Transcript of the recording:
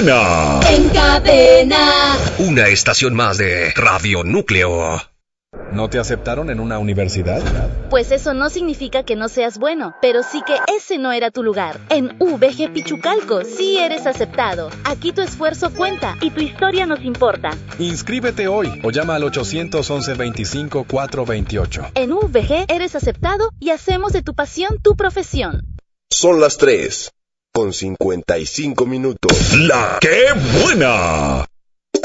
buena! En cadena. Una estación más de Radio Núcleo. ¿No te aceptaron en una universidad? Pues eso no significa que no seas bueno, pero sí que ese no era tu lugar. En VG Pichucalco sí eres aceptado. Aquí tu esfuerzo cuenta y tu historia nos importa. Inscríbete hoy o llama al 811 25 428. En VG eres aceptado y hacemos de tu pasión tu profesión. Son las 3:55 minutos. ¡La qué buena!